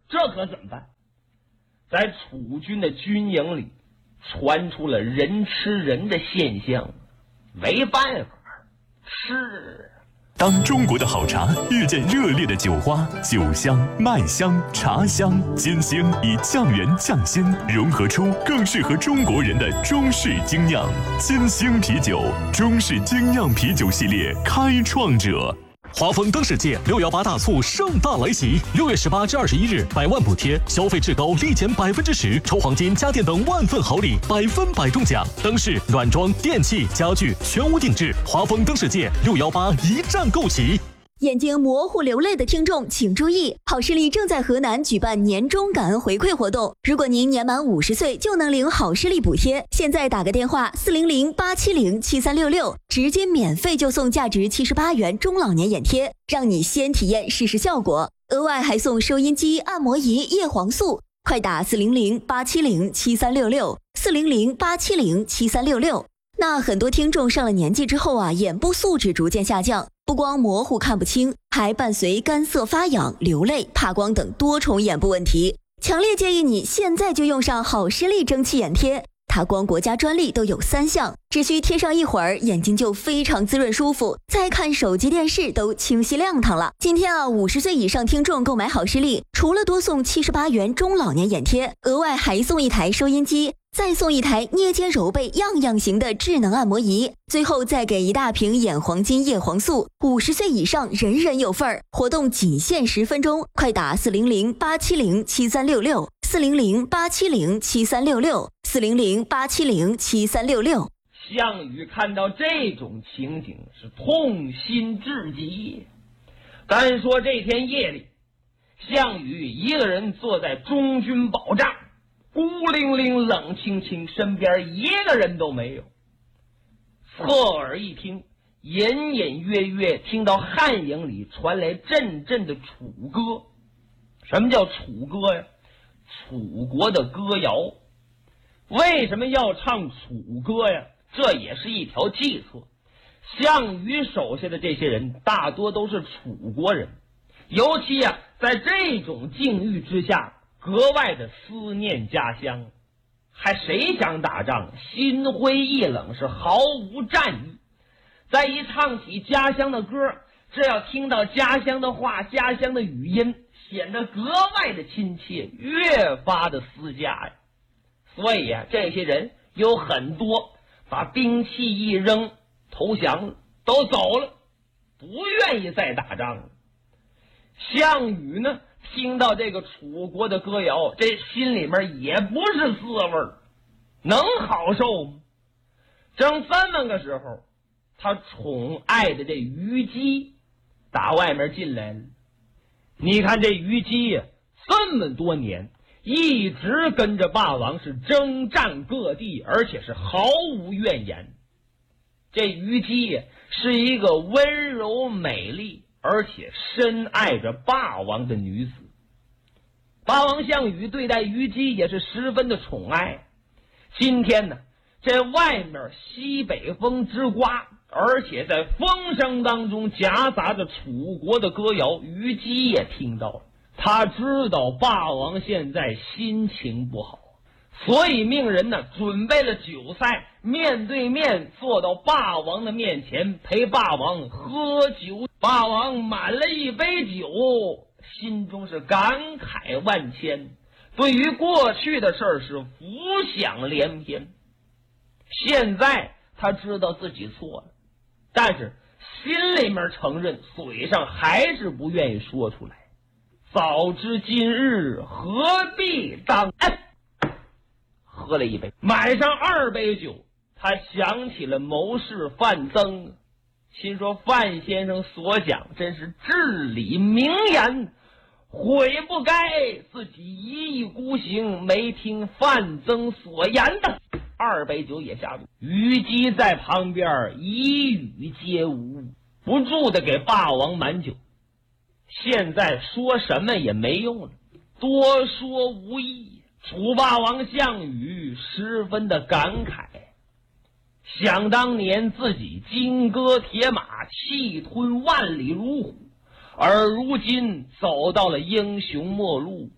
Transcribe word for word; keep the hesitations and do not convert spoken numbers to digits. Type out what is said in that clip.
这可怎么办？在楚军的军营里传出了人吃人的现象，没办法，吃。 当中国的好茶遇见热烈的酒花，酒香、麦香、茶香、金星以降原降辛融合出更适合中国人的中式精酿。金星啤酒，中式精酿啤酒系列开创者。 华丰灯世界六幺八大促盛大来袭，六月十八至二十一日，百万补贴，消费至高立减百分之十，抽黄金、家电等万份好礼，百分百中奖。灯饰、软装、电器、家具全屋定制。华丰灯世界六幺八一站购齐。 眼睛模糊流泪的听众请注意，好视力正在河南举办年终感恩回馈活动，如果您年满五十岁就能领好视力补贴。现在打个电话四零零八七零七三六六，直接免费就送价值七十八元中老年眼贴，让你先体验试试效果，额外还送收音机、按摩仪、叶黄素。快打四零零八七零七三六六，四零零八七零七三六六。那很多听众上了年纪之后啊，眼部素质逐渐下降，不光模糊看不清，还伴随干涩发痒、流泪、怕光等多重眼部问题。强烈建议你现在就用上好视力蒸汽眼贴，它光国家专利都有三项，只需贴上一会儿，眼睛就非常滋润舒服，再看手机电视都清晰亮堂了。今天啊，五十岁以上听众购买好视力，除了多送七十八元中老年眼贴，额外还送一台收音机，再送一台捏肩揉背样样行的智能按摩仪，最后再给一大瓶眼黄金叶黄素，五十岁以上人人有份儿。活动仅限十分钟，快打四零零八七零七三六六，四零零八七零七三六六，四零零八七零七三六六。 项羽看到这种情景是痛心至极。单说这天夜里，项羽一个人坐在中军宝帐，孤零零冷清清，身边一个人都没有。侧耳一听，隐隐约约听到汉营里传来阵阵的楚歌。什么叫楚歌呀？楚国的歌谣。为什么要唱楚歌呀？这也是一条计策。项羽手下的这些人大多都是楚国人，尤其啊，在这种境遇之下，格外的思念家乡，还谁想打仗？心灰意冷，是毫无战意。再一唱起家乡的歌，这要听到家乡的话、家乡的语音，显得格外的亲切，越发的思家呀。所以啊，这些人有很多把兵器一扔，投降了，都走了，不愿意再打仗了。项羽呢，听到这个楚国的歌谣，这心里面也不是滋味儿，能好受吗？正这么个时候，他宠爱的这虞姬打外面进来了。你看这虞姬呀，这么多年一直跟着霸王是征战各地，而且是毫无怨言。这虞姬呀，是一个温柔美丽而且深爱着霸王的女子。霸王项羽对待虞姬也是十分的宠爱。今天呢，这外面西北风直刮，而且在风声当中夹杂着楚国的歌谣，虞姬也听到了。他知道霸王现在心情不好，所以命人呢准备了酒菜，面对面坐到霸王的面前，陪霸王喝酒。霸王满了一杯酒，心中是感慨万千，对于过去的事儿是浮想联翩。现在他知道自己错了，但是心里面承认，嘴上还是不愿意说出来。早知今日何必当哎，喝了一杯，满上二杯酒，他想起了谋士范增，心说范先生所讲真是至理名言，悔不该自己一意孤行，没听范增所言的。二杯酒也下肚，虞姬在旁边一语皆无，不住的给霸王满酒。现在说什么也没用了，多说无益。楚霸王项羽十分的感慨，想当年自己金戈铁马，气吞万里如虎，而如今走到了英雄末路，